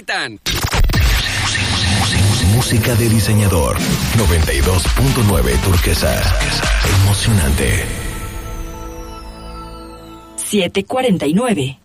necesitan. Música de diseñador. 92.9 Turquesa. Emocionante. 7:49.